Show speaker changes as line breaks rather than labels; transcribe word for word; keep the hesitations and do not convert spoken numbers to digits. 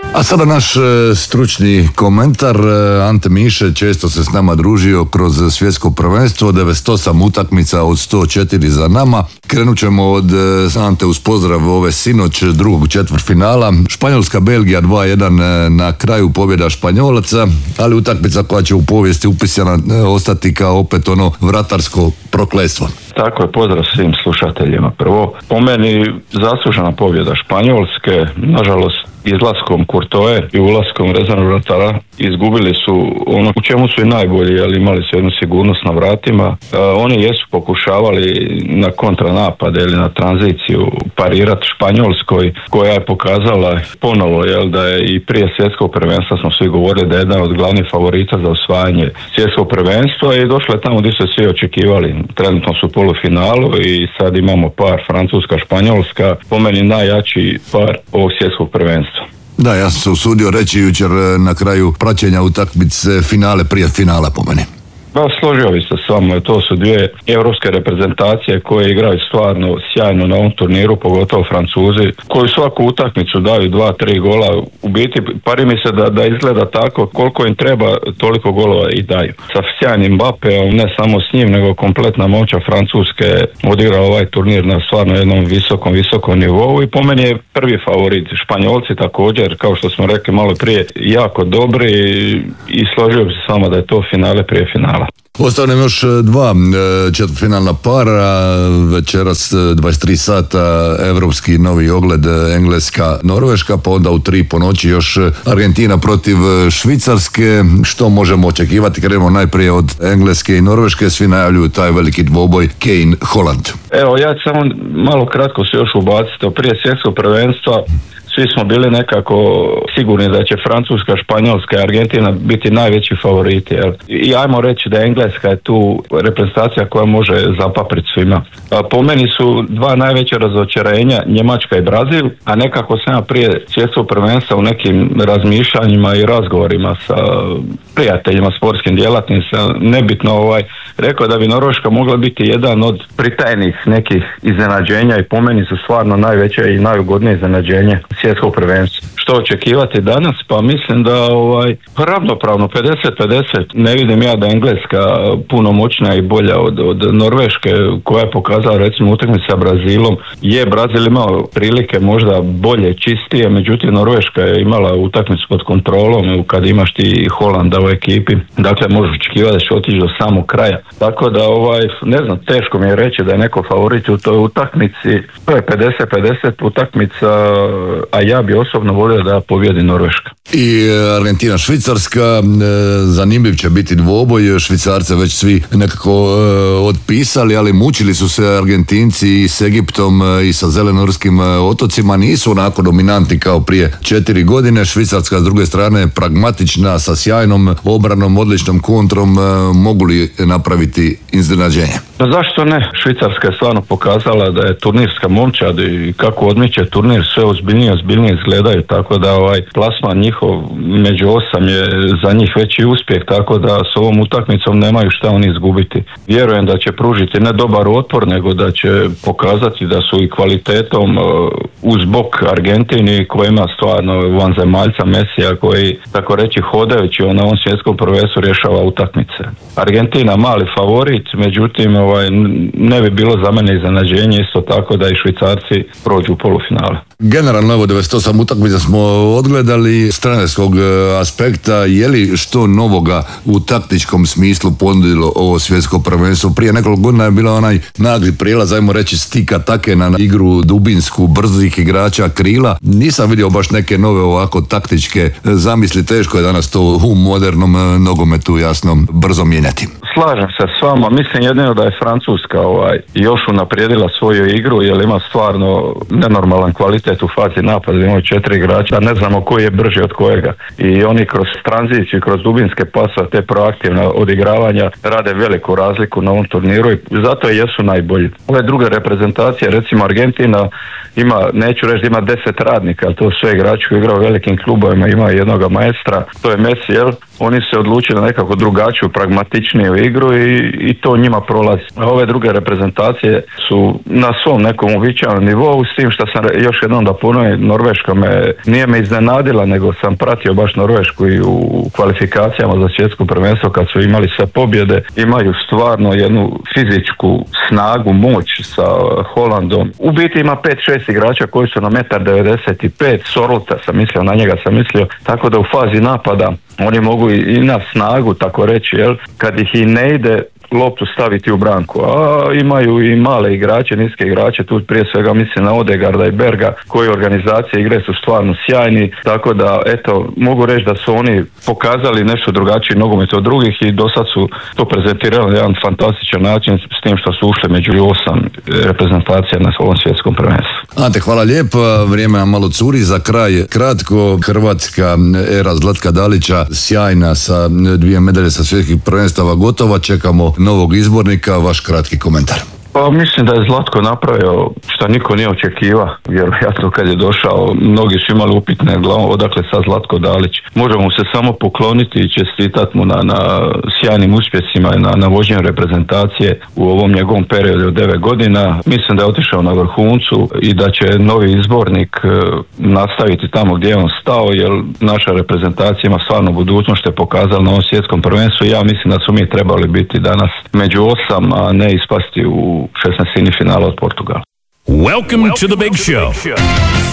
A sada naš e, stručni komentar. e, Ante Miše često se s nama družio kroz svjetsko prvenstvo, devedeset osam utakmica od sto četiri za nama. Krenut ćemo od e, Ante uz pozdrav ove sinoć drugog četvrtfinala. Španjolska Belgija dva jedan, e, na kraju pobjeda Španjolaca, ali utakmica koja će u povijesti upisana e, ostati kao opet ono vratarsko prokletstvo.
Tako je, pozdrav svim slušateljima. Prvo, po meni zaslužena pobjeda Španjolske, nažalost izlaskom Courtois i ulaskom rezervnog vratara izgubili su ono u čemu su i najbolji, ali imali su jednu sigurnost na vratima. E, oni jesu pokušavali na kontranapade ili na tranziciju parirati Španjolskoj, koja je pokazala ponovo jel, da je i prije svjetskog prvenstva smo svi govorili da je jedna od glavnih favorita za osvajanje svjetskog prvenstva i došla je tamo gdje su svi očekivali. Trenutno su u polufinalu i sad imamo par Francuska-Španjolska, po meni najjači par ovog svjetskog prvenstva.
Da, ja sam se usudio reći jučer na kraju praćenja utakmice finale prije finala po meni.
Da, složio bi se s vama, to su dvije europske reprezentacije koje igraju stvarno sjajno na ovom turniru, pogotovo Francuzi, koji svaku utakmicu daju dva, tri gola. U biti, pari mi se da, da izgleda tako, koliko im treba, toliko golova i daju. Sa sjajnim Mbappéom, ne samo s njim, nego kompletna moća Francuske odigra ovaj turnir na stvarno jednom visokom, visokom nivou i po meni je prvi favorit. Španjolci također, kao što smo rekli malo prije, jako dobri i složio bi se s vama da je to finale prije finala.
Ostao nam još dva četvrtfinalna para, večeras dvadeset tri sata evropski novi ogled Engleska-Norveška, pa onda u tri po noći još Argentina protiv Švicarske. Što možemo očekivati? Krenemo najprije od Engleske i Norveške, svi najavljuju taj veliki dvoboj Kane-Holland.
Evo, ja ću samo malo kratko se još ubaciti. Prije svjetskog prvenstva svi smo bili nekako sigurni da će Francuska, Španjolska i Argentina biti najveći favoriti. Jel? I ajmo reći da Engleska je tu reprezentacija koja može zapapriti svima. A po meni su dva najveća razočarenja Njemačka i Brazil, a nekako sam ja prije svjetskog prvenstva u nekim razmišljanjima i razgovorima sa prijateljima, sportskim djelatnicima, nebitno ovaj, rekao da bi Norveška mogla biti jedan od pritajenih nekih iznenađenja i po meni su stvarno najveće i najugodnije iznenađenje svjetskog prvenstva. Što očekivati danas? Pa mislim da ovaj, ravnopravno pedeset pedeset. Ne vidim ja da je Engleska puno moćnija i bolja od, od Norveške, koja je pokazala recimo utakmicu sa Brazilom. Je Brazil imao prilike možda bolje, čistije, međutim Norveška je imala utakmicu pod kontrolom kad imaš ti Holanda u ekipi. Dakle, možeš očekivati da će otići do samog kraja. Tako da, ovaj, ne znam, teško mi je reći da je neko favorit u toj utakmici. To je pedeset pedeset utakmica, a ja bi osobno volio da pobjedi Norveška.
I Argentina, Švicarska, zanimljiv će biti dvoboj, Švicarce već svi nekako otpisali, ali mučili su se Argentinci i s Egiptom i sa zelenorskim otocima, nisu onako dominanti kao prije četiri godine. Švicarska s druge strane pragmatična, sa sjajnom obranom, odličnom kontrom, mogu li napraviti iznenađenje?
Pa zašto ne? Švicarska je stvarno pokazala da je turnirska momčad i kako odmiče turnir, sve ozbiljnije ozbiljnije izgledaju, tako da ovaj plasman njihov među osam je za njih veći uspjeh, tako da s ovom utakmicom nemaju šta oni izgubiti. Vjerujem da će pružiti ne dobar otpor, nego da će pokazati da su i kvalitetom uz bok Argentini, koja ima stvarno vanzemaljca Mesija, koji, tako reći, hodajući na ovom svjetskom prvenstvu rješava utakmice. Argentina mali favorit, međutim ovaj, ne bi bilo za mene iznenađenje isto tako da i Švicarci prođu u polufinale.
Generalno, evo devedeset osam utakmica smo odgledali s trenerskog aspekta. Je li što novoga u taktičkom smislu ponudilo ovo svjetsko prvenstvo? Prije nekoliko godina je bila onaj nagli prijelaz, ajmo reći stika take na igru dubinsku, brzih igrača krila. Nisam vidio baš neke nove ovako taktičke zamisli, teško je danas to u modernom nogometu jasno brzo mijenjati.
Slažem se s vama, mislim jedino da je Francuska ovaj, još unaprijedila svoju igru, jer ima stvarno nenormalan kvalitet u fazi napada, imaju četiri igrača, ne znamo koji je brži od kojega. I oni kroz tranziciju, kroz dubinske pasa, te proaktivna odigravanja rade veliku razliku na ovom turniru i zato i jesu najbolji. Ove druge reprezentacije, recimo Argentina, ima, neću reći da ima deset radnika, ali to sve igrači koji igraju u velikim klubovima, ima jednoga maestra, to je Messi, jel? oni se odlučili na nekako drugačiju, pragmatičniju igru i, i to njima prolazi. A ove druge reprezentacije su na svom nekom uobičajenom nivou, s tim što sam još jednom da ponovim, Norveška me nije me iznenadila, nego sam pratio baš Norvešku i u kvalifikacijama za svjetsko prvenstvo kad su imali sve pobjede. Imaju stvarno jednu fizičku snagu, moć sa Holandom. U biti ima pet šest igrača koji su na jedan devedeset pet metar, Sorlota sam mislio, na njega sam mislio, tako da u fazi napada oni mogu i na snagu, tako reći, jel? Kad ih i ne ide loptu staviti u branku, a imaju i male igrače, niske igrače, tu prije svega mislim na Odegaarda i Berga, koji organizacije igre su stvarno sjajni, tako da eto, mogu reći da su oni pokazali nešto drugačiji nogomet od drugih i do sad su to prezentirali na jedan fantastičan način, s tim što su ušli među osam reprezentacija na ovom svjetskom prvenstvu.
Ante, hvala lijepo, vrijeme nam malo curi, za kraj kratko, hrvatska era Zlatka Dalića sjajna sa dvije medalje sa svjetskih prvenstava gotova, čekamo novog izbornika, vaš kratki komentar.
Pa mislim da je Zlatko napravio što niko nije očekiva, vjerojatno kad je došao, mnogi su imali upitne glavom odakle sad Zlatko Dalić. Možemo se samo pokloniti i čestitati mu na, na sjajnim uspjesima i na, na vođenju reprezentacije u ovom njegovom periodu od devet godina. Mislim da je otišao na vrhuncu i da će novi izbornik e, nastaviti tamo gdje je on stao, jer naša reprezentacija ima stvarno budućnost, što je pokazala na ovom svjetskom prvenstvu. Ja mislim da su mi trebali biti danas među osam, a ne ispasti u šesnaestini finala od Portugala.
Welcome to the big show.